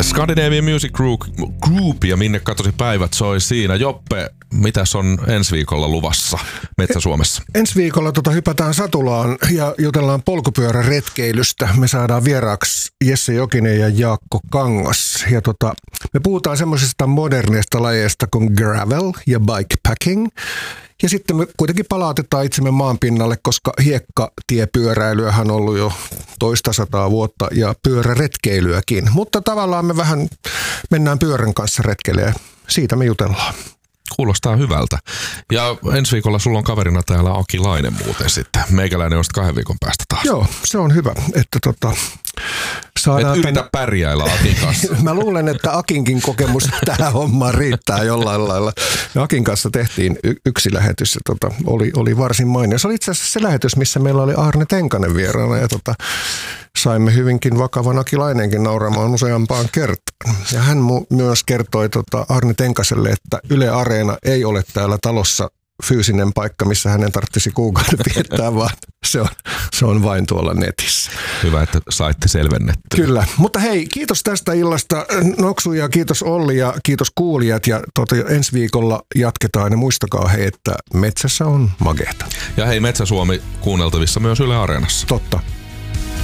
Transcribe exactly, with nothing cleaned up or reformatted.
Scandinavian Music Group, Group ja Minne katosi päivät soi siinä. Joppe, mitäs on ensi viikolla luvassa Metsä-Suomessa? Ensi viikolla tota hypätään Satulaan ja jutellaan polkupyöräretkeilystä. Me saadaan vieraaksi Jesse Jokinen ja Jaakko Kangas. Ja tota, me puhutaan semmoisesta moderneista lajeista kuin gravel ja bikepacking. Ja sitten me kuitenkin palautetaan itsemme maan pinnalle, koska hiekkatiepyöräilyähän on ollut jo toista sataa vuotta ja pyöräretkeilyäkin. Mutta tavallaan me vähän mennään pyörän kanssa retkeilemään. Siitä me jutellaan. Kuulostaa hyvältä. Ja ensi viikolla sulla on kaverina täällä Aki Laine muuten sitten. Meikäläinen on sitten kahden viikon päästä taas. Joo, se on hyvä, että tota... Et yritä tämän... pärjäillä Akin kanssa. Mä luulen, että Akinkin kokemus tähän hommaan riittää jollain lailla. Me Akin kanssa tehtiin y- yksi lähetys ja tota, oli, oli varsin mainio. Se oli itse asiassa se lähetys, missä meillä oli Arne Tenkanen vieraana ja tota, saimme hyvinkin vakavan Aki Laineenkin nauramaan useampaan kertaan. Ja hän mu- myös kertoi tota Arne Tenkaselle, että Yle Areena ei ole täällä talossa fyysinen paikka, missä hänen tarvitsisi kuukauden viettää, vaan se on, se on vain tuolla netissä. Hyvä, että saitte selvennettyä. Kyllä, mutta hei, kiitos tästä illasta Noksu ja kiitos Olli ja kiitos kuulijat ja tuota, ensi viikolla jatketaan ja muistakaa hei, että metsässä on mageeta. Ja hei, Metsä-Suomi kuunneltavissa myös Yle Areenassa. Totta.